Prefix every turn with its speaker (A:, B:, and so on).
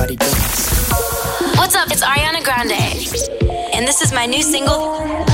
A: What's up? It's Ariana Grande, and this is my new single,